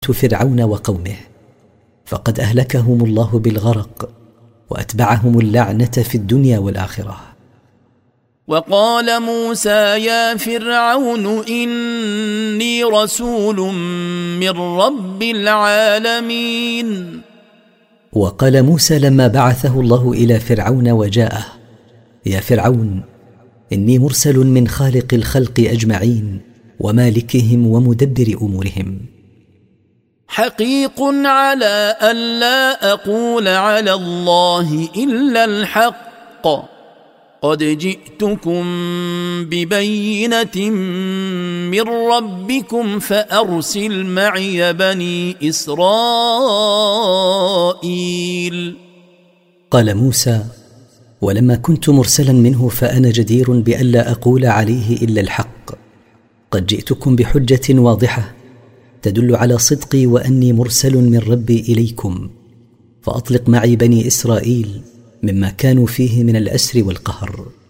فرعون وقومه، فقد أهلكهم الله بالغرق وأتبعهم اللعنة في الدنيا والآخرة. وقال موسى يا فرعون إني رسول من رب العالمين. وقال موسى لما بعثه الله إلى فرعون وجاءه: يا فرعون، إني مرسل من خالق الخلق أجمعين ومالكهم ومدبر أمورهم. حقيق على ألا أقول على الله إلا الحق، قد جئتكم ببينة من ربكم فأرسل معي بني إسرائيل. قال موسى: ولما كنت مرسلا منه فأنا جدير بألا أقول عليه إلا الحق، قد جئتكم بحجة واضحة تدل على صدقي وأني مرسل من ربي إليكم، فأطلق معي بني إسرائيل مما كانوا فيه من الأسر والقهر.